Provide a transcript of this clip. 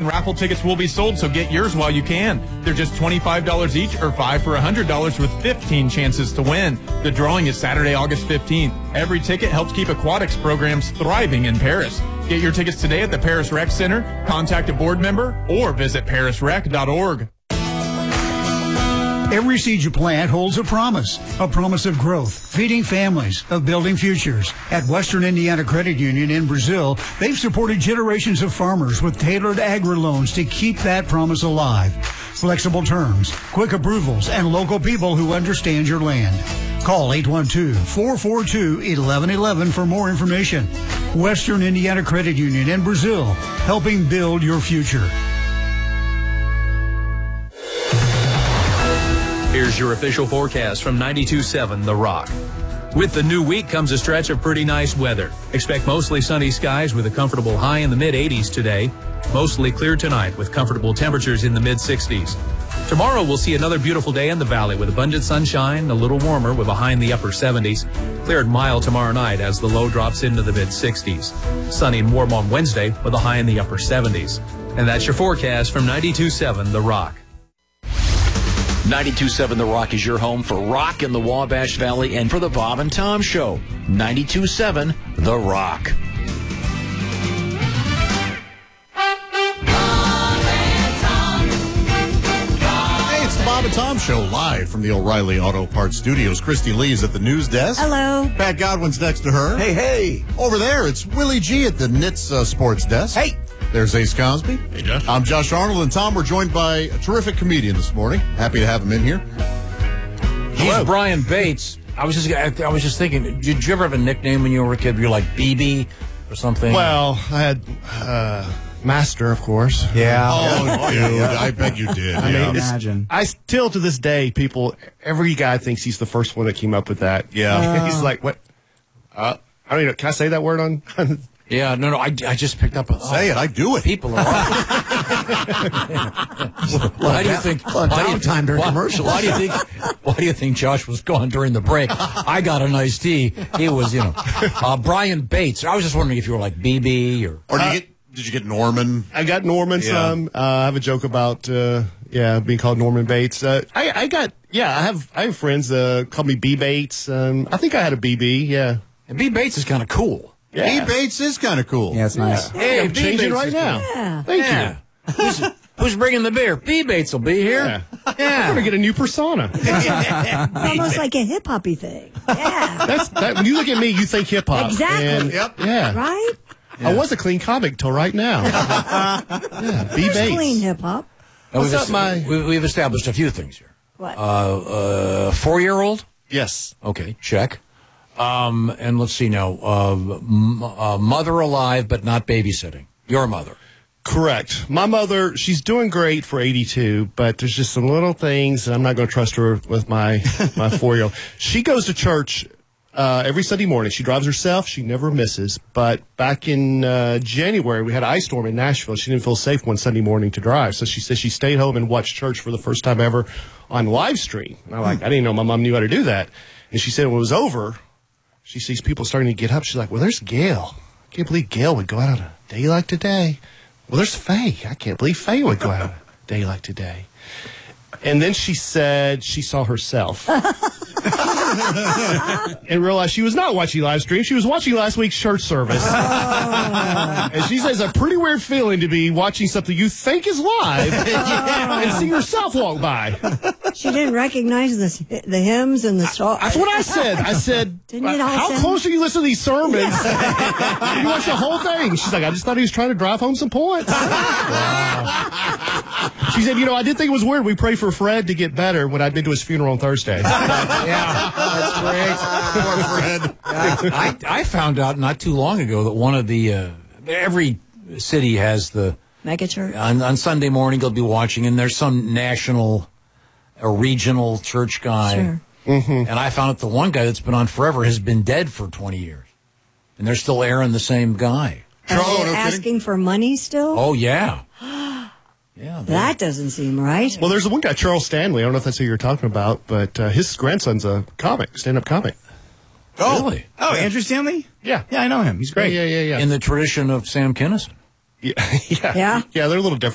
raffle tickets will be sold, so get yours while you can. They're just $25 each or 5 for $100 with 15 chances to win. The drawing is Saturday, August 15th. Every ticket helps keep aquatics programs thriving in Paris. Get your tickets today at the Paris Rec Center, contact a board member, or visit parisrec.org. Every seed you plant holds a promise of growth, feeding families, of building futures. At Western Indiana Credit Union in Brazil, they've supported generations of farmers with tailored agri-loans to keep that promise alive. Flexible terms, quick approvals, and local people who understand your land. Call 812-442-1111 for more information. Western Indiana Credit Union in Brazil, helping build your future. Here's your official forecast from 92.7 The Rock. With the new week comes a stretch of pretty nice weather. Expect mostly sunny skies with a comfortable high in the mid-80s today. Mostly clear tonight with comfortable temperatures in the mid-60s. Tomorrow we'll see another beautiful day in the valley with abundant sunshine, a little warmer with a high in the upper 70s. Clear and mild tomorrow night as the low drops into the mid-60s. Sunny and warm on Wednesday with a high in the upper 70s. And that's your forecast from 92.7 The Rock. 92.7 The Rock is your home for rock in the Wabash Valley and for the Bob and Tom Show. 92.7 The Rock. Hey, it's the Bob and Tom Show live from the O'Reilly Auto Parts Studios. Christy Lee's at the news desk. Hello. Pat Godwin's next to her. Hey, hey. Over there, it's Willie G at the Knits sports desk. Hey. There's Ace Cosby. Hey, Josh. I'm Josh Arnold, and Tom, we're joined by a terrific comedian this morning. Happy to have him in here. He's Brian Bates. I was just thinking, did you ever have a nickname when you were a kid? Were you like BB or something? Well, I had Master, of course. Yeah. Oh, dude, I bet you did. I yeah. mean, I still to this day, every guy thinks he's the first one that came up with that. Yeah. He's like, what? I don't even know. Can I say that word on? Yeah, no, I just picked up. Say it, I do it. People are awful. Why do you think? Downtime during commercials. Why do you think Josh was gone during the break? I got a nice tea. He was, Brian Bates. I was just wondering if you were like BB or did you get Norman? I got Norman some. I have a joke about being called Norman Bates. I have friends call me B Bates. I think I had a BB. Yeah, and B Bates is kind of cool. Yeah. B Bates is kind of cool. Yeah, it's nice. Hey, I'm changing right now. Yeah. Thank you. Who's bringing the beer? B Bates will be here. Yeah. I'm gonna get a new persona. It's almost like a hip hoppy thing. Yeah. When you look at me, you think hip hop. Exactly. Yep. Yeah. Right? I was a clean comic till right now. B There's Bates. clean hip hop. What's up, We've established a few things here. What? 4-year-old? Yes. Okay, check. And let's see now. Mother alive, but not babysitting. Your mother. Correct. My mother, she's doing great for 82, but there's just some little things, and I'm not going to trust her with my 4-year-old. She goes to church every Sunday morning. She drives herself. She never misses. But back in January, we had an ice storm in Nashville. She didn't feel safe one Sunday morning to drive, so she said she stayed home and watched church for the first time ever on live stream. And I didn't know my mom knew how to do that. And she said when it was over, she sees people starting to get up. She's like, well, there's Gail. I can't believe Gail would go out on a day like today. Well, there's Faye. I can't believe Faye would go out on a day like today. And then she said she saw herself. And realized she was not watching live stream. She was watching last week's church service. And she says it's a pretty weird feeling to be watching something you think is live and see yourself walk by. She didn't recognize the hymns and the songs. That's what I said. I said, how close are you listening to these sermons? You watch the whole thing. She's like, I just thought he was trying to drive home some points. Wow. She said, I did think it was weird. We prayed for Fred to get better when I'd been to his funeral on Thursday. Yeah, that's great. Poor Fred. I found out not too long ago that one of the every city has the megachurch on Sunday morning. You'll be watching, and there's some national or regional church guy. Sure. Mm-hmm. And I found out the one guy that's been on forever has been dead for 20 years, and they're still airing the same guy. Are they asking for money still? Oh yeah. Yeah, that doesn't seem right. Well, there's the one guy, Charles Stanley. I don't know if that's who you're talking about, but his grandson's a comic, stand-up comic. Oh, really? Oh, Andrew Stanley? Yeah. Yeah, I know him. He's great. Yeah. In the tradition of Sam Kinison. Yeah, they're a little different.